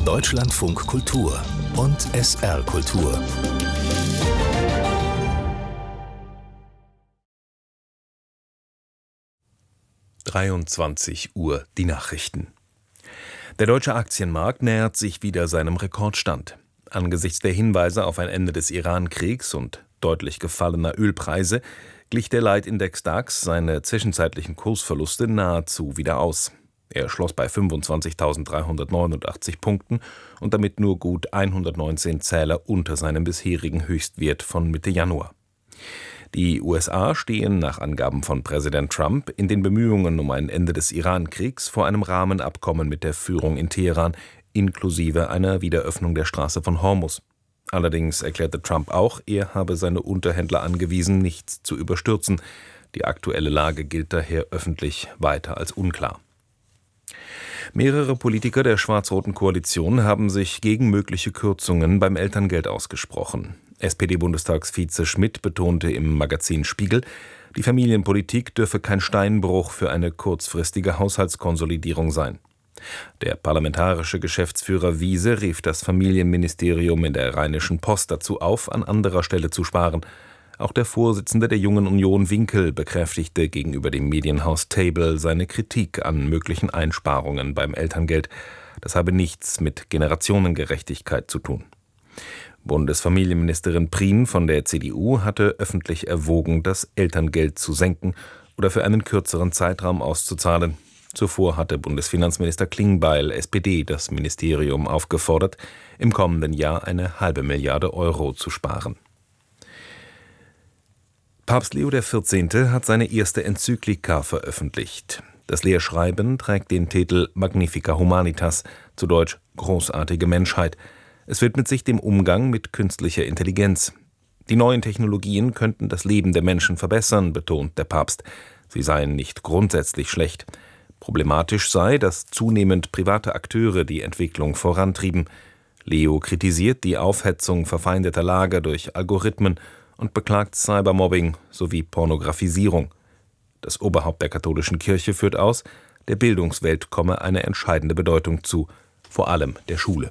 Deutschlandfunk Kultur und SR Kultur. Uhr die Nachrichten. Der deutsche Aktienmarkt nähert sich wieder seinem Rekordstand. Angesichts der Hinweise auf ein Ende des Iran-Kriegs und deutlich gefallener Ölpreise glich der Leitindex DAX seine zwischenzeitlichen Kursverluste nahezu wieder aus. Er schloss bei 25.389 Punkten und damit nur gut 119 Zähler unter seinem bisherigen Höchstwert von Mitte Januar. Die USA stehen nach Angaben von Präsident Trump in den Bemühungen um ein Ende des Iran-Kriegs vor einem Rahmenabkommen mit der Führung in Teheran, inklusive einer Wiederöffnung der Straße von Hormuz. Allerdings erklärte Trump auch, er habe seine Unterhändler angewiesen, nichts zu überstürzen. Die aktuelle Lage gilt daher öffentlich weiter als unklar. Mehrere Politiker der schwarz-roten Koalition haben sich gegen mögliche Kürzungen beim Elterngeld ausgesprochen. SPD-Bundestagsvize Schmidt betonte im Magazin Spiegel, die Familienpolitik dürfe kein Steinbruch für eine kurzfristige Haushaltskonsolidierung sein. Der parlamentarische Geschäftsführer Wiese rief das Familienministerium in der Rheinischen Post dazu auf, an anderer Stelle zu sparen. Auch der Vorsitzende der Jungen Union Winkel bekräftigte gegenüber dem Medienhaus Table seine Kritik an möglichen Einsparungen beim Elterngeld. Das habe nichts mit Generationengerechtigkeit zu tun. Bundesfamilienministerin Prien von der CDU hatte öffentlich erwogen, das Elterngeld zu senken oder für einen kürzeren Zeitraum auszuzahlen. Zuvor hatte Bundesfinanzminister Klingbeil, SPD, das Ministerium aufgefordert, im kommenden Jahr eine halbe Milliarde Euro zu sparen. Papst Leo XIV. Hat seine erste Enzyklika veröffentlicht. Das Lehrschreiben trägt den Titel Magnifica Humanitas, zu Deutsch Großartige Menschheit. Es widmet sich dem Umgang mit künstlicher Intelligenz. Die neuen Technologien könnten das Leben der Menschen verbessern, betont der Papst. Sie seien nicht grundsätzlich schlecht. Problematisch sei, dass zunehmend private Akteure die Entwicklung vorantrieben. Leo kritisiert die Aufhetzung verfeindeter Lager durch Algorithmen und beklagt Cybermobbing sowie Pornografisierung. Das Oberhaupt der katholischen Kirche führt aus, der Bildungswelt komme eine entscheidende Bedeutung zu, vor allem der Schule.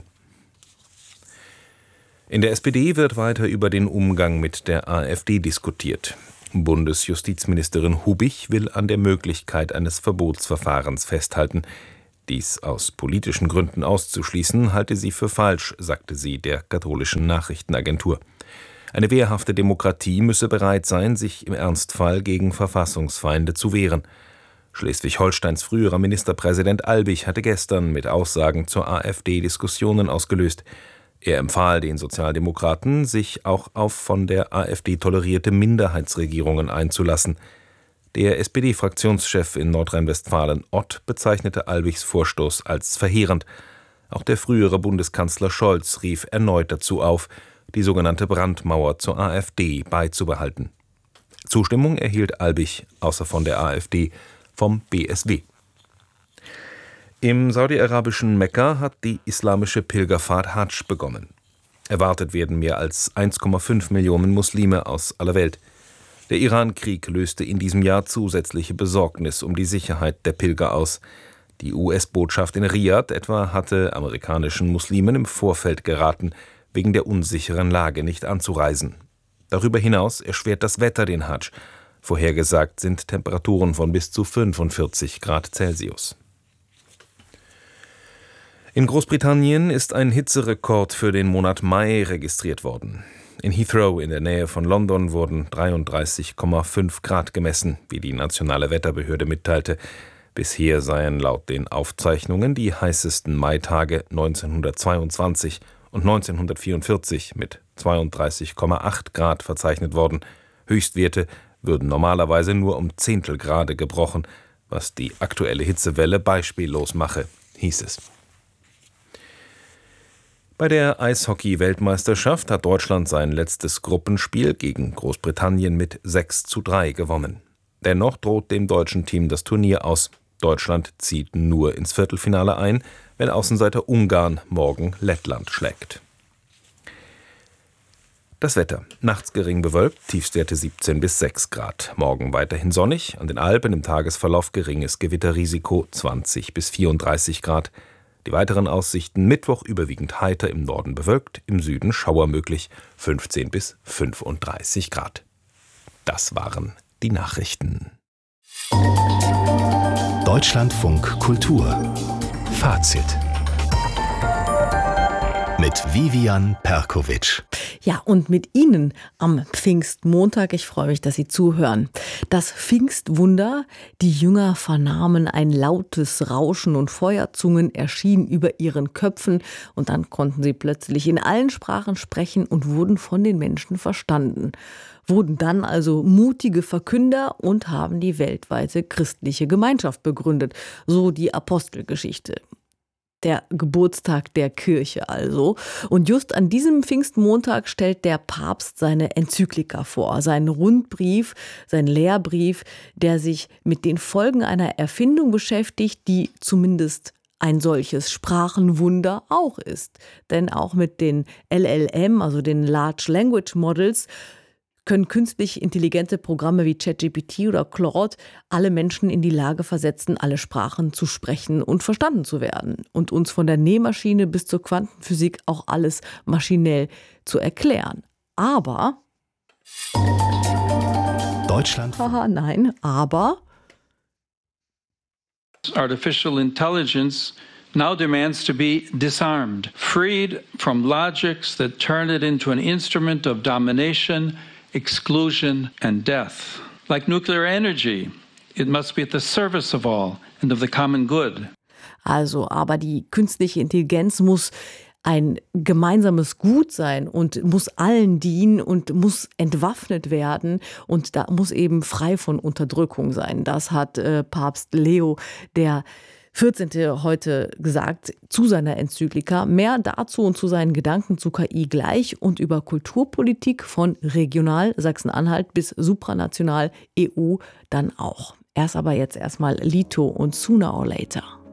In der SPD wird weiter über den Umgang mit der AfD diskutiert. Bundesjustizministerin Hubich will an der Möglichkeit eines Verbotsverfahrens festhalten. Dies aus politischen Gründen auszuschließen, halte sie für falsch, sagte sie der katholischen Nachrichtenagentur. Eine wehrhafte Demokratie müsse bereit sein, sich im Ernstfall gegen Verfassungsfeinde zu wehren. Schleswig-Holsteins früherer Ministerpräsident Albig hatte gestern mit Aussagen zur AfD Diskussionen ausgelöst. Er empfahl den Sozialdemokraten, sich auch auf von der AfD tolerierte Minderheitsregierungen einzulassen. Der SPD-Fraktionschef in Nordrhein-Westfalen Ott bezeichnete Albigs Vorstoß als verheerend. Auch der frühere Bundeskanzler Scholz rief erneut dazu auf, die sogenannte Brandmauer zur AfD beizubehalten. Zustimmung erhielt Albig, außer von der AfD, vom BSW. Im saudi-arabischen Mekka hat die islamische Pilgerfahrt Hadsch begonnen. Erwartet werden mehr als 1,5 Millionen Muslime aus aller Welt. Der Iran-Krieg löste in diesem Jahr zusätzliche Besorgnis um die Sicherheit der Pilger aus. Die US-Botschaft in Riad etwa hatte amerikanischen Muslimen im Vorfeld geraten, wegen der unsicheren Lage nicht anzureisen. Darüber hinaus erschwert das Wetter den Hadsch. Vorhergesagt sind Temperaturen von bis zu 45 Grad Celsius. In Großbritannien ist ein Hitzerekord für den Monat Mai registriert worden. In Heathrow in der Nähe von London wurden 33,5 Grad gemessen, wie die nationale Wetterbehörde mitteilte. Bisher seien laut den Aufzeichnungen die heißesten Maitage 1922 und 1944 mit 32,8 Grad verzeichnet worden. Höchstwerte würden normalerweise nur um Zehntelgrade gebrochen, was die aktuelle Hitzewelle beispiellos mache, hieß es. Bei der Eishockey-Weltmeisterschaft hat Deutschland sein letztes Gruppenspiel gegen Großbritannien mit 6:3 gewonnen. Dennoch droht dem deutschen Team das Turnier aus. Deutschland zieht nur ins Viertelfinale ein, wenn Außenseiter Ungarn morgen Lettland schlägt. Das Wetter. Nachts gering bewölkt, Tiefstwerte 17 bis 6 Grad. Morgen weiterhin sonnig, an den Alpen im Tagesverlauf geringes Gewitterrisiko 20 bis 34 Grad. Die weiteren Aussichten: Mittwoch überwiegend heiter, im Norden bewölkt, im Süden Schauer möglich, 15 bis 35 Grad. Das waren die Nachrichten. Deutschlandfunk Kultur Fazit mit Vivian Perkovic. Ja, und mit Ihnen am Pfingstmontag. Ich freue mich, dass Sie zuhören. Das Pfingstwunder: Die Jünger vernahmen ein lautes Rauschen und Feuerzungen erschienen über ihren Köpfen. Und dann konnten sie plötzlich in allen Sprachen sprechen und wurden von den Menschen verstanden. Wurden dann also mutige Verkünder und haben die weltweite christliche Gemeinschaft begründet. So die Apostelgeschichte. Der Geburtstag der Kirche also. Und just an diesem Pfingstmontag stellt der Papst seine Enzyklika vor, seinen Rundbrief, seinen Lehrbrief, der sich mit den Folgen einer Erfindung beschäftigt, die zumindest ein solches Sprachenwunder auch ist. Denn auch mit den LLM, also den Large Language Models, können künstlich intelligente Programme wie ChatGPT oder Claude alle Menschen in die Lage versetzen, alle Sprachen zu sprechen und verstanden zu werden und uns von der Nähmaschine bis zur Quantenphysik auch alles maschinell zu erklären. Aber Deutschland. Aber Artificial intelligence now demands to be disarmed, freed from logics that turn it into an instrument of domination, exclusion and death. Like nuclear energy, it must be at the service of all and of the common good. Also, aber die künstliche Intelligenz muss ein gemeinsames Gut sein und muss allen dienen und muss entwaffnet werden und da muss eben frei von Unterdrückung sein. Das hat Papst Leo der 14. heute gesagt zu seiner Enzyklika. Mehr dazu und zu seinen Gedanken zu KI gleich und über Kulturpolitik von regional Sachsen-Anhalt bis supranational EU dann auch. Erst aber jetzt erstmal Lito und Sooner or Later.